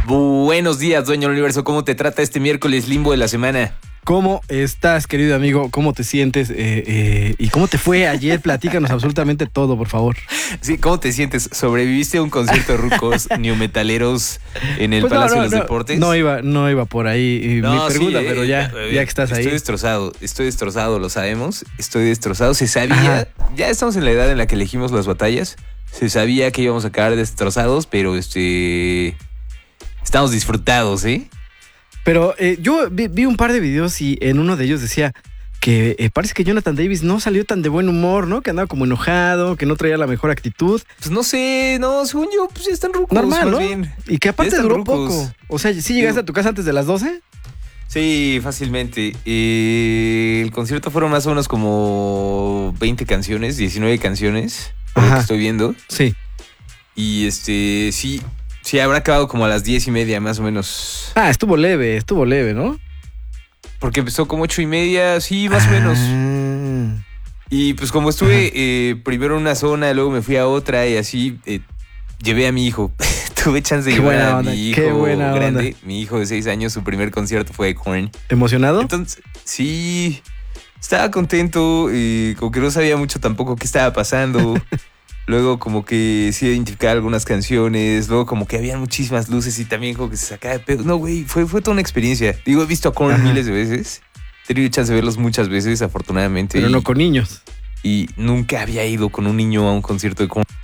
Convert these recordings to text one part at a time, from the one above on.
Buenos días, dueño del universo. ¿Cómo te trata este miércoles limbo de la semana? ¿Cómo estás, querido amigo? ¿Cómo te sientes? ¿Y cómo te fue ayer? Platícanos absolutamente todo, por favor. Sí, ¿cómo te sientes? ¿Sobreviviste a un concierto de rucos neometaleros en el Palacio de los Deportes? No iba por ahí mi pregunta, pero ya que estás ahí. Estoy destrozado, lo sabemos. Estoy destrozado. Se sabía, ya estamos en la edad en la que elegimos las batallas. Se sabía que íbamos a acabar destrozados, pero estamos disfrutados, ¿eh? Pero yo vi un par de videos y en uno de ellos decía que parece que Jonathan Davis no salió tan de buen humor, ¿no? Que andaba como enojado, que no traía la mejor actitud. Pues no sé, según yo, pues ya están rucos. Normal, ¿no? Bien. Y que aparte duró poco. O sea, ¿sí llegaste a tu casa antes de las 12? Sí, fácilmente. El concierto fueron más o menos como 20 canciones, 19 canciones, por lo que estoy viendo. Sí. Y sí, habrá acabado como a las 10:30 más o menos. Estuvo leve, ¿no? Porque empezó como 8:30, sí, más o menos. Y pues como estuve primero en una zona, luego me fui a otra y así llevé a mi hijo. Tuve chance de llevar a mi hijo grande. Mi hijo de 6 años, su primer concierto fue de Korn. ¿Emocionado? Entonces, sí, estaba contento, como que no sabía mucho tampoco qué estaba pasando. Luego como que sí identificaba algunas canciones, luego como que había muchísimas luces y también como que se sacaba de pedo. No, güey, fue toda una experiencia. Digo, he visto a Korn miles de veces. He tenido chance de verlos muchas veces, afortunadamente. Pero no con niños. Y nunca había ido con un niño a un concierto de Korn.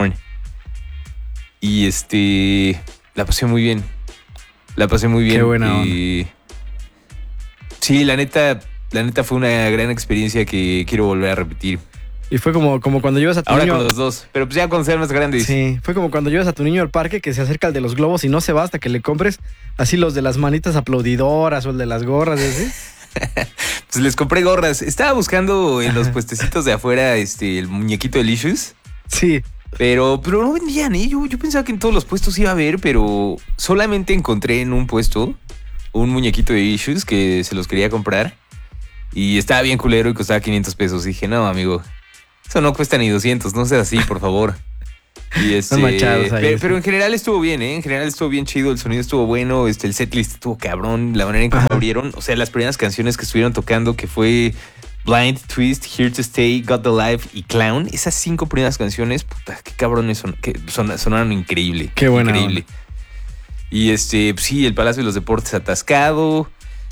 Y la pasé muy bien. Qué buena onda. Sí, la neta fue una gran experiencia que quiero volver a repetir. Y fue como cuando llevas a tu niño... Ahora con los dos, pero pues ya con ser más grandes. Sí, fue como cuando llevas a tu niño al parque que se acerca al de los globos y no se va hasta que le compres así los de las manitas aplaudidoras o el de las gorras, ¿sí? Pues les compré gorras. Estaba buscando en los puestecitos de afuera el muñequito de Licious. Sí. Pero no vendían, ¿eh? Yo pensaba que en todos los puestos iba a haber, pero solamente encontré en un puesto un muñequito de Licious que se los quería comprar. Y estaba bien culero y costaba 500 pesos. Dije, no, amigo, eso no cuesta ni 200, no seas así, por favor. Y Están manchados ahí. pero en general estuvo bien, ¿eh? En general estuvo bien chido, el sonido estuvo bueno, el setlist estuvo cabrón, la manera en cómo abrieron. O sea, las primeras canciones que estuvieron tocando, que fue Blind, Twist, Here to Stay, Got the Life y Clown. Esas 5 primeras canciones, puta, qué cabrones son, sonaron increíble. Qué buena increíble. Onda. Y pues sí, el Palacio de los Deportes atascado.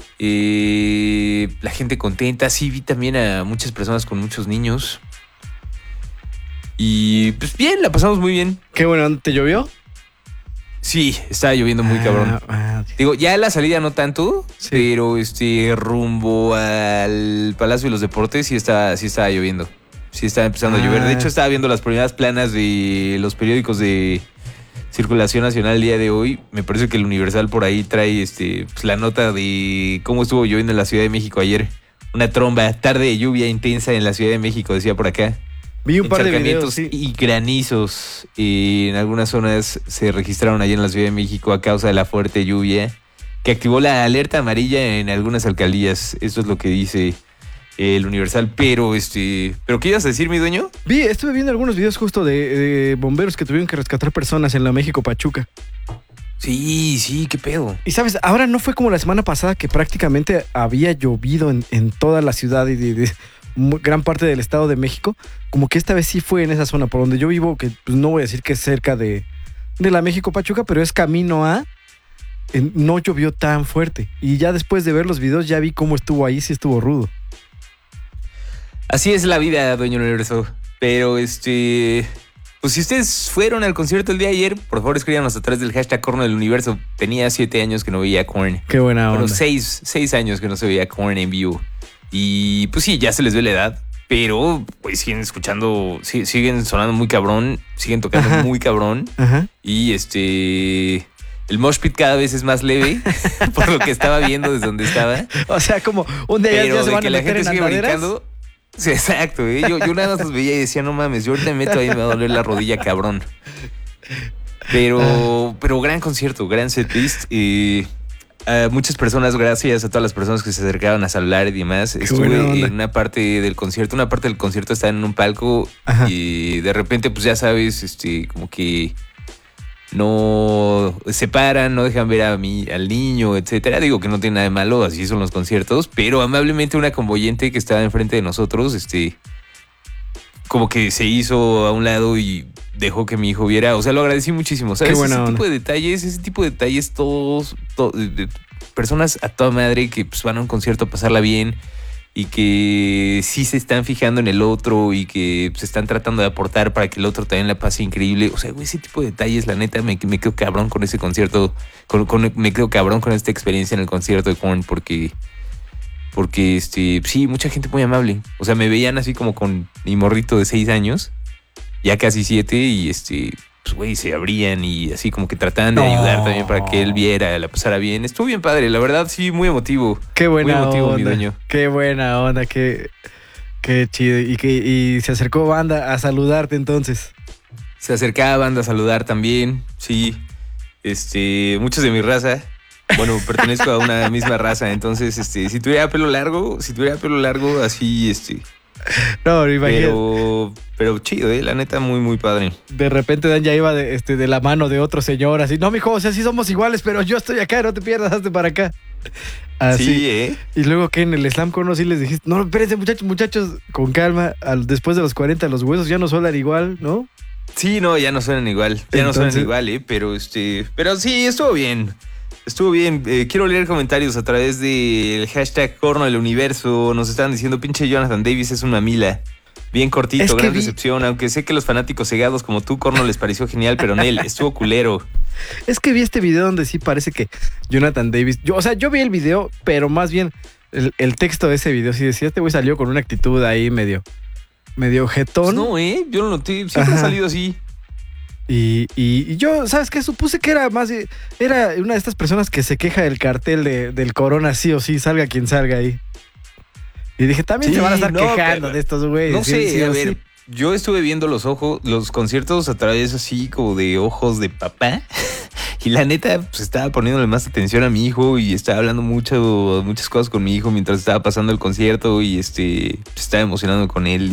La gente contenta. Sí, vi también a muchas personas con muchos niños. Y pues bien, la pasamos muy bien. Qué bueno, ¿te llovió? Sí, estaba lloviendo muy cabrón. Digo, ya la salida no tanto, sí, pero rumbo al Palacio de los Deportes sí estaba lloviendo. Sí estaba empezando a llover. De hecho, estaba viendo las primeras planas de los periódicos de circulación nacional el día de hoy. Me parece que el Universal por ahí trae pues, la nota de cómo estuvo lloviendo en la Ciudad de México ayer. Una tromba, tarde de lluvia intensa en la Ciudad de México, decía por acá. Vi un par de videos, sí. Y granizos en algunas zonas se registraron allá en la Ciudad de México a causa de la fuerte lluvia que activó la alerta amarilla en algunas alcaldías. Eso es lo que dice el Universal. Pero ¿qué ibas a decir, mi dueño? Estuve viendo algunos videos justo de bomberos que tuvieron que rescatar personas en la México Pachuca. Sí, qué pedo. Y sabes, ahora no fue como la semana pasada que prácticamente había llovido en toda la ciudad y de gran parte del Estado de México. Como que esta vez sí fue en esa zona por donde yo vivo, que pues, no voy a decir que es cerca de la México Pachuca, pero es camino a... no llovió tan fuerte. Y ya después de ver los videos ya vi cómo estuvo ahí, sí estuvo rudo. Así es la vida, dueño universo. Pero pues si ustedes fueron al concierto el día de ayer, por favor escríbanos a través del hashtag Korn del Universo. Tenía 7 años que no veía Korn. Qué buena onda. Bueno, 6 años que no se veía Korn en vivo. Y pues sí, ya se les ve la edad, pero pues siguen escuchando, siguen sonando muy cabrón, siguen tocando muy cabrón. Y el mosh pit cada vez es más leve, por lo que estaba viendo desde donde estaba. O sea, como un día ya se van a meter en andaderas. Sí, exacto, ¿eh? Yo nada más los veía y decía, no mames, yo ahorita me meto ahí y me va a doler la rodilla, cabrón. Pero gran concierto, gran setlist. Muchas personas, gracias a todas las personas que se acercaban a saludar y demás. Estuve en una parte del concierto estaba en un palco. Y de repente, pues ya sabes, como que no separan, no dejan ver al niño, etcétera. Digo que no tiene nada de malo, así son los conciertos, pero amablemente una convoyente que estaba enfrente de nosotros, como que se hizo a un lado y dejó que mi hijo viera. O sea, lo agradecí muchísimo. ¿Sabes? Ese tipo de detalles, todos personas a toda madre que pues, van a un concierto a pasarla bien y que sí se están fijando en el otro y que se están tratando de aportar para que el otro también la pase increíble. O sea, güey, ese tipo de detalles, la neta, me quedo cabrón con ese concierto. Me quedo cabrón con esta experiencia en el concierto de Korn porque sí, mucha gente muy amable. O sea, me veían así como con mi morrito de 6 años, ya casi 7, y pues güey, se abrían y así como que trataban de ayudar también para que él viera, la pasara bien. Estuvo bien padre, la verdad, sí, muy emotivo. Qué buena muy emotivo, onda. Mi dueño. Qué buena onda, qué chido. Y se acercó banda a saludarte entonces. Se acercaba banda a saludar también, sí. Muchos de mi raza. Bueno, pertenezco a una misma raza, entonces, si tuviera pelo largo, así, No, imagínate. Pero chido, la neta, muy, muy padre. De repente Dan ya iba de la mano de otro señor, así, no, mijo, o sea, sí somos iguales, pero yo estoy acá, no te pierdas, hazte para acá. Así. Sí, Y luego que en el Slam Corner sí les dijiste, no, espérense, muchachos, con calma, después de los 40 los huesos ya no suenan igual, ¿no? Sí, no, ya no suenan igual, pero sí, estuvo bien. Estuvo bien. Quiero leer comentarios a través del hashtag Corno del Universo. Nos están diciendo, pinche Jonathan Davis es una mamila. Bien cortito, gran decepción. Aunque sé que los fanáticos cegados como tú, Corno, les pareció genial, pero en él estuvo culero. Es que vi este video donde sí parece que Jonathan Davis... Yo vi el video, pero más bien el texto de ese video sí decía, este güey salió con una actitud ahí medio jetón. Pues no, yo lo noté. Siempre ha salido así. Y yo, ¿sabes qué? Supuse que era una de estas personas que se queja del cartel del Corona sí o sí, salga quien salga ahí. Y dije, también se van a estar quejando de estos güeyes. No sé, a ver, yo estuve viendo los conciertos a través así como de ojos de papá. Y la neta, pues estaba poniéndole más atención a mi hijo y estaba hablando muchas cosas con mi hijo mientras estaba pasando el concierto y estaba emocionando con él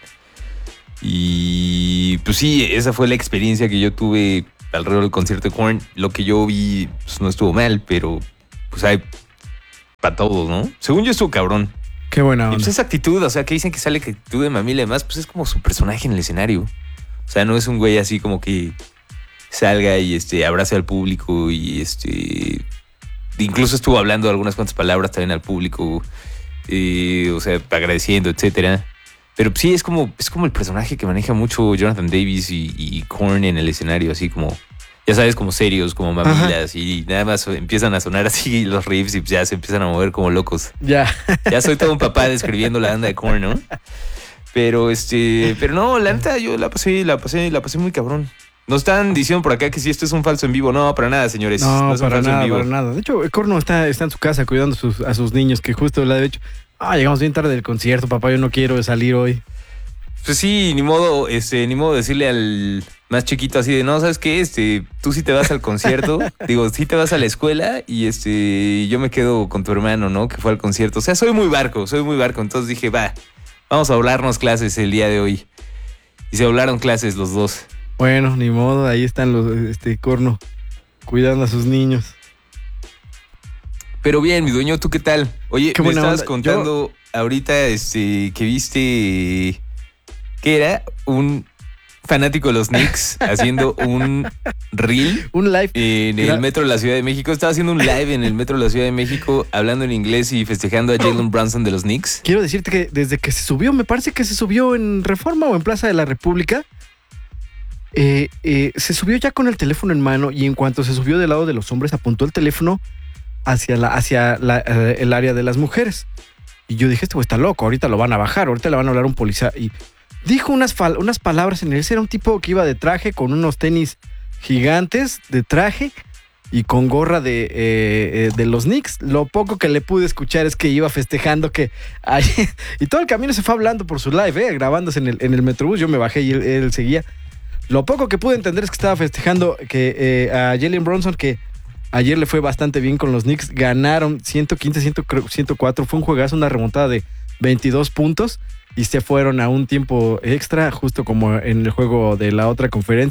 y pues sí, esa fue la experiencia que yo tuve alrededor del concierto de Korn. Lo que yo vi pues no estuvo mal, pero pues hay para todos, ¿no? Según yo estuvo cabrón. Qué buena onda. Y pues esa actitud, o sea, que dicen que sale actitud de mamila y demás, pues es como su personaje en el escenario. O sea, no es un güey así como que salga y abrace al público y incluso estuvo hablando algunas cuantas palabras también al público, o sea, agradeciendo, etcétera. Pero sí, es como el personaje que maneja mucho Jonathan Davis y Korn en el escenario, así como, ya sabes, como serios, como mamilas. Ajá. Y nada más empiezan a sonar así los riffs y ya se empiezan a mover como locos. Ya. Ya soy todo un papá describiendo la banda de Korn, ¿no? Pero no, la neta, yo la pasé muy cabrón. Nos están diciendo por acá que si esto es un falso en vivo. No, para nada, señores. No es un falso en vivo. Para nada. De hecho, Korn está en su casa cuidando a sus niños, que justo le ha dicho, llegamos bien tarde del concierto, papá, yo no quiero salir hoy. Pues sí, ni modo decirle al más chiquito así de, no, ¿sabes qué? Tú sí te vas al concierto, digo, sí te vas a la escuela y yo me quedo con tu hermano, ¿no? Que fue al concierto. O sea, soy muy barco. Entonces dije, vamos a hablarnos clases el día de hoy. Y se hablaron clases los dos. Bueno, ni modo, ahí están los Corno cuidando a sus niños. Pero bien, mi dueño, ¿tú qué tal? Oye, me estabas contando ahorita que viste que era un fanático de los Knicks haciendo un reel. Un live. En el metro de la Ciudad de México. Estaba haciendo un live en el metro de la Ciudad de México hablando en inglés y festejando a Jalen Brunson de los Knicks. Quiero decirte que desde que se subió, me parece que se subió en Reforma o en Plaza de la República, se subió ya con el teléfono en mano y en cuanto se subió del lado de los hombres apuntó el teléfono hacia el área de las mujeres. Y yo dije, este güey está loco, ahorita lo van a bajar, ahorita le van a hablar a un policía. Y dijo unas palabras en él. Era un tipo que iba de traje con unos tenis gigantes de traje y con gorra de los Knicks. Lo poco que le pude escuchar es que iba festejando que y todo el camino se fue hablando por su live, grabándose en el Metrobús. Yo me bajé y él seguía. Lo poco que pude entender es que estaba festejando que a Jalen Brunson, que ayer le fue bastante bien con los Knicks, ganaron 115-104, fue un juegazo, una remontada de 22 puntos y se fueron a un tiempo extra, justo como en el juego de la otra conferencia.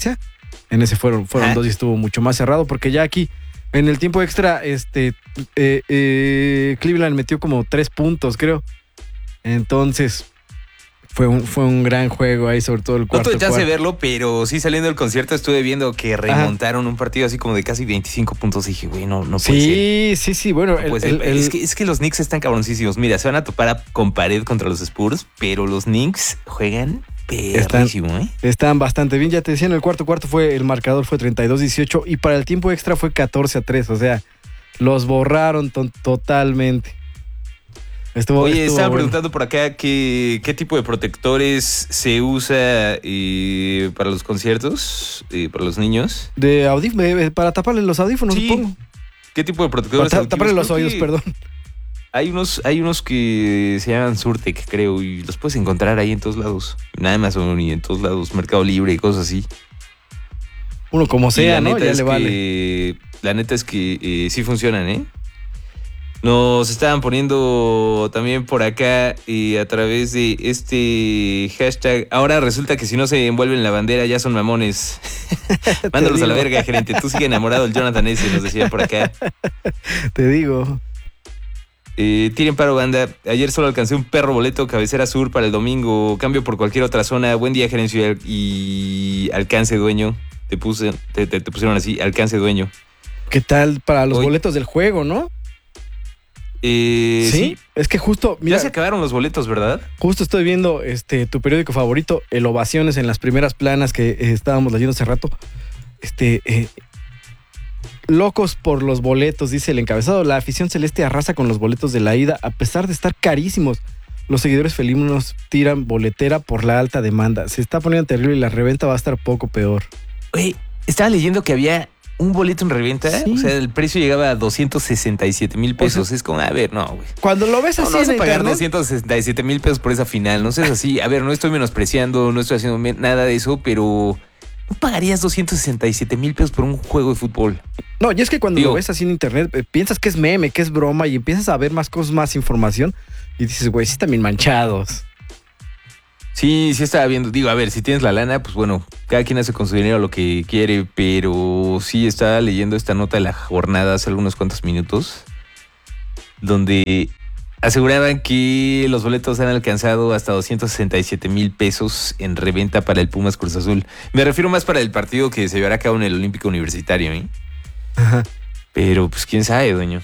En ese fueron dos y estuvo mucho más cerrado, porque ya aquí, en el tiempo extra, Cleveland metió como 3 puntos, creo. Entonces, fue un gran juego ahí, sobre todo el cuarto. No tuve chance de verlo, pero sí saliendo del concierto estuve viendo que remontaron un partido así como de casi 25 puntos. Y dije, güey, no puede ser. Sí, bueno. No es que los Knicks están cabroncísimos. Mira, se van a topar con pared contra los Spurs, pero los Knicks juegan perrísimo, Están bastante bien. Ya te decía, en el cuarto el marcador fue 32-18 y para el tiempo extra fue 14-3. O sea, los borraron totalmente. Estuvo estaba bueno. preguntando por acá qué tipo de protectores se usa para los conciertos, para los niños. De audífonos, para taparle los audífonos, supongo. ¿Qué tipo de protectores? Para taparle los oídos, perdón. Hay unos que se llaman Surtec, creo, y los puedes encontrar ahí en todos lados. En Amazon y en todos lados, Mercado Libre y cosas así. Uno como sea, ¿no? Ya le vale. La neta es que sí funcionan, ¿eh? Nos estaban poniendo también por acá a través de este hashtag. Ahora resulta que si no se envuelven la bandera ya son mamones. Mándalos a la verga, gerente. Tú sigue enamorado del Jonathan S., nos decían por acá. Te digo. Tiren paro, banda. Ayer solo alcancé un perro boleto cabecera sur para el domingo. Cambio por cualquier otra zona. Buen día, gerencia y alcance dueño. Te pusieron así, alcance dueño. ¿Qué tal para los boletos del juego, no? Sí, es que justo... Mira, ya se acabaron los boletos, ¿verdad? Justo estoy viendo tu periódico favorito, el Ovaciones, en las primeras planas que estábamos leyendo hace rato. Locos por los boletos, dice el encabezado. La afición celeste arrasa con los boletos de la ida, a pesar de estar carísimos. Los seguidores felinos tiran boletera por la alta demanda. Se está poniendo terrible y la reventa va a estar poco peor. Oye, estaba leyendo que había un boleto en reventa, sí. O sea, el precio llegaba a 267,000 pesos. O sea, es como, a ver, no, güey. Cuando lo ves así, no vas a pagar 267,000 pesos por esa final. No seas así. A ver, no estoy menospreciando, no estoy haciendo nada de eso, pero ¿no pagarías 267,000 pesos por un juego de fútbol? No, y es que cuando lo ves así en internet, piensas que es meme, que es broma, y empiezas a ver más cosas, más información, y dices, güey, sí están bien manchados. Sí estaba viendo. Digo, a ver, si tienes la lana, pues bueno, cada quien hace con su dinero lo que quiere, pero sí estaba leyendo esta nota de la jornada hace algunos cuantos minutos, donde aseguraban que los boletos han alcanzado hasta 267,000 pesos en reventa para el Pumas Cruz Azul. Me refiero más para el partido que se llevará a cabo en el Olímpico Universitario, ¿eh? Ajá. Pero pues quién sabe, dueño.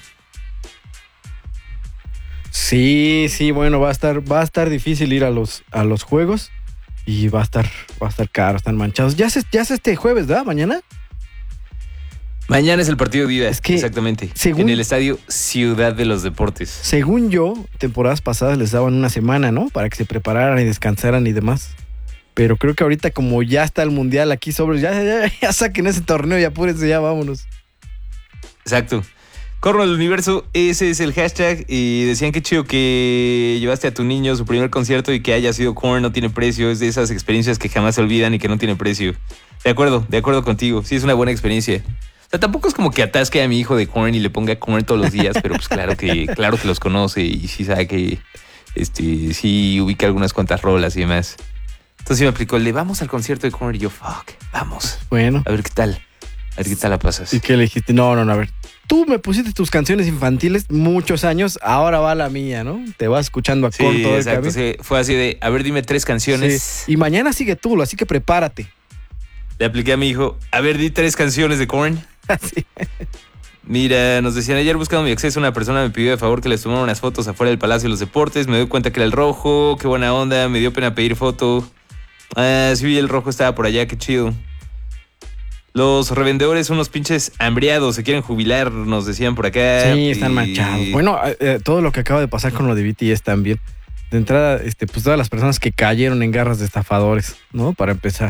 Sí, bueno, va a estar difícil ir a los juegos y va a estar caro, están manchados. Ya es este jueves, ¿verdad? ¿Mañana? Mañana es el partido de ida, exactamente. En el estadio Ciudad de los Deportes. Según yo, temporadas pasadas les daban una semana, ¿no? Para que se prepararan y descansaran y demás. Pero creo que ahorita, como ya está el mundial aquí sobre, ya saquen ese torneo y apúrense, ya vámonos. Exacto. Corro del universo, ese es el hashtag. Y decían que chido que llevaste a tu niño su primer concierto y que haya sido Korn, no tiene precio. Es de esas experiencias que jamás se olvidan y que no tiene precio. De acuerdo contigo. Sí, es una buena experiencia. O sea, tampoco es como que atasque a mi hijo de Korn y le ponga Korn todos los días, pero pues claro que los conoce y sí sabe que sí ubica algunas cuantas rolas y demás. Entonces sí me aplicó el de vamos al concierto de Korn y yo, vamos. Bueno. A ver qué tal la pasas. ¿Y qué le dijiste? No, a ver. Tú me pusiste tus canciones infantiles muchos años, ahora va la mía, ¿no? Te vas escuchando a Korn todo el camino. Sí, fue así de, a ver, dime 3 canciones. Sí. Y mañana sigue tú, así que prepárate. Le apliqué a mi hijo, a ver, di 3 canciones de Korn. Sí. Mira, nos decían, ayer buscando mi acceso, una persona me pidió de favor que les tomara unas fotos afuera del Palacio de los Deportes. Me doy cuenta que era el rojo, qué buena onda, me dio pena pedir foto. Sí, el rojo estaba por allá, qué chido. Los revendedores son unos pinches hambriados, se quieren jubilar, nos decían por acá. Sí, están manchados. Bueno, todo lo que acaba de pasar con lo de BTS también. De entrada, pues todas las personas que cayeron en garras de estafadores, ¿no? Para empezar.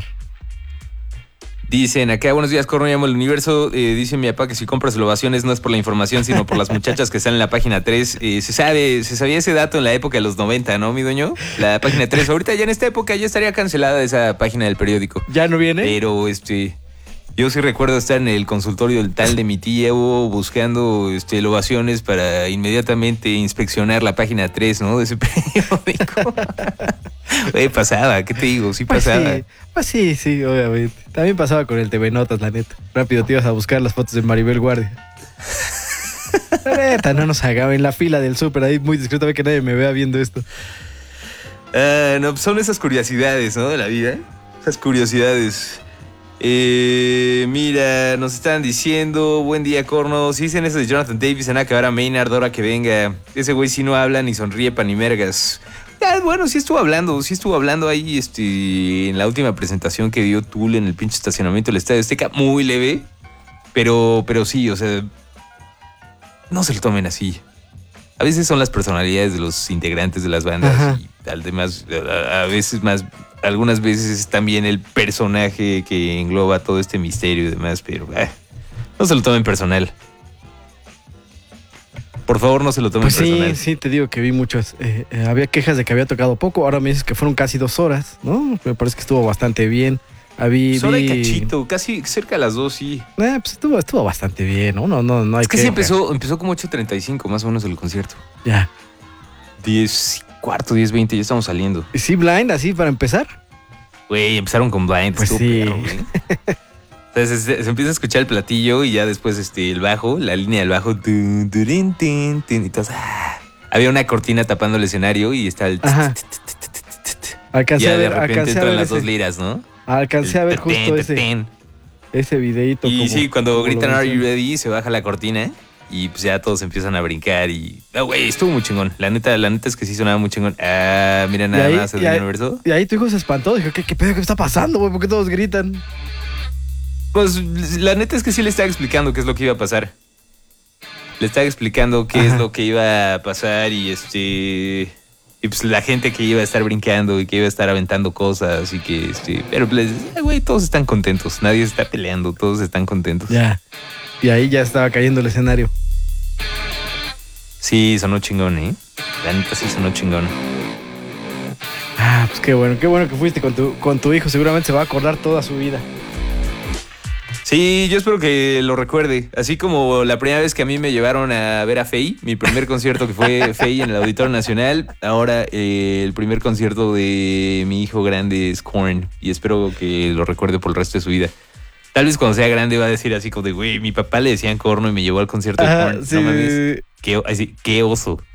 Dicen acá, buenos días, Corno, llamo el universo. Dice mi papá que si compras ovaciones no es por la información, sino por las muchachas que están en la página 3. Se sabía ese dato en la época de los 90, ¿no, mi dueño? La página 3. Ahorita ya en esta época ya estaría cancelada esa página del periódico. ¿Ya no viene? Pero Yo sí recuerdo estar en el consultorio del tal de mi tía buscando ovaciones para inmediatamente inspeccionar la página 3, ¿no? De ese periódico. Oye, pasaba, ¿qué te digo? Sí pasaba. Pues sí, obviamente. También pasaba con el TV Notas, la neta. Rápido te ibas a buscar las fotos de Maribel Guardia. La neta, no nos hagamos en la fila del súper ahí muy discretamente que nadie me vea viendo esto. No, son esas curiosidades, ¿no? De la vida. Esas curiosidades. Mira, nos están diciendo, buen día, Corno. Si dicen eso de Jonathan Davis, van a acabar a Maynard ahora que venga. Ese güey sí no habla ni sonríe pa' ni mergas. Bueno, sí estuvo hablando ahí en la última presentación que dio Tool en el pinche estacionamiento del Estadio Azteca. Muy leve, pero sí, o sea, no se lo tomen así. A veces son las personalidades de los integrantes de las bandas. Ajá. Y además, a veces más, algunas veces es también el personaje que engloba todo este misterio y demás, pero no se lo tomen personal. Por favor, no se lo tomen personal. Sí, te digo que vi muchas. Había quejas de que había tocado poco. Ahora me dices que fueron casi 2 horas, ¿no? Me parece que estuvo bastante bien. Solo hay cachito, casi cerca de las 2, sí. Pues estuvo bastante bien, ¿no? No hay es que sí empezó como 8:35 más o menos el concierto. Ya. 10:15, 10:20, ya estamos saliendo. ¿Y sí, Blind, así para empezar? Güey, empezaron con Blind. Pues sí. Entonces se empieza a escuchar el platillo y ya después el bajo, la línea del bajo. Y entonces, había una cortina tapando el escenario y está el... Alcancé a ver, de repente entran las 2 liras, ¿no? Alcancé a ver justo ese videíto. Y sí, cuando gritan Are You Ready, se baja la cortina y pues ya todos empiezan a brincar y... güey, estuvo muy chingón. La neta es que sí sonaba muy chingón. Mira nada más el universo. Y ahí tu hijo se espantó, dijo, ¿qué pedo? ¿Qué está pasando, güey? ¿Por qué todos gritan? Pues la neta es que sí le estaba explicando qué es lo que iba a pasar. Le estaba explicando qué es lo que iba a pasar y y pues la gente que iba a estar brincando y que iba a estar aventando cosas y que pero pues, güey, todos están contentos, nadie está peleando, todos están contentos. Ya. Y ahí ya estaba cayendo el escenario. Sí, sonó chingón, La neta sí sonó chingón. Pues qué bueno que fuiste con tu hijo, seguramente se va a acordar toda su vida. Sí, yo espero que lo recuerde. Así como la primera vez que a mí me llevaron a ver a Faye, mi primer concierto que fue Faye en el Auditorio Nacional. Ahora el primer concierto de mi hijo grande es Korn. Y espero que lo recuerde por el resto de su vida. Tal vez cuando sea grande va a decir así como de, güey, mi papá le decían Korn y me llevó al concierto de Korn. Sí. No mames. Qué oso.